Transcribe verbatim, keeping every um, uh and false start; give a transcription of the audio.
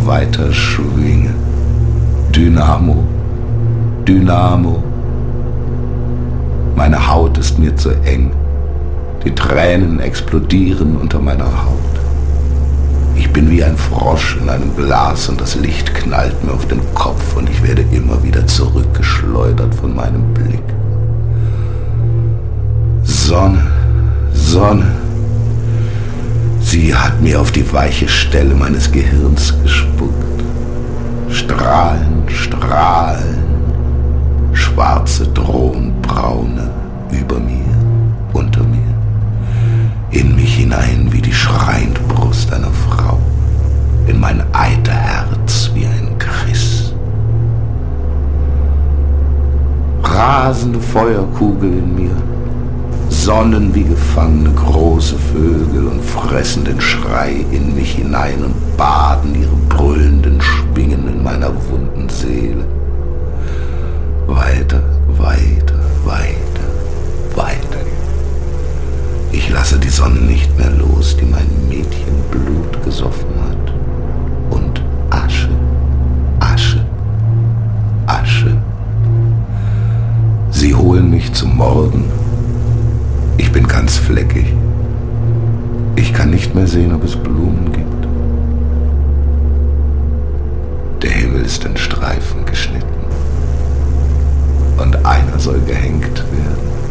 weiter schwinge. Dynamo, Dynamo. Meine Haut ist mir zu eng. Die Tränen explodieren unter meiner Haut. Ich bin wie ein Frosch in einem Glas und das Licht knallt mir auf den Kopf und ich werde immer wieder zurückgeschleudert von meinem Blick. Sonne, Sonne, sie hat mir auf die weiche Stelle meines Gehirns gespuckt. Strahlen, Strahlen, schwarze Drohnbraune über mir, unter mir, in mich hinein wie die schreiende Brust einer Frau, in mein Eiterherz wie ein Kriss. Rasende Feuerkugel in mir, sonnen wie gefangene große Vögel und fressen den Schrei in mich hinein und baden ihre brüllenden Schwingen in meiner wunden Seele. Weiter, weiter, weiter, weiter. Ich lasse die Sonne nicht mehr los, die mein Mädchenblut gesoffen hat. Und Asche, Asche, Asche. Sie holen mich zum Morden. Ich bin ganz fleckig. Ich kann nicht mehr sehen, ob es Blumen gibt. Der Himmel ist in Streifen geschnitten. Und einer soll gehängt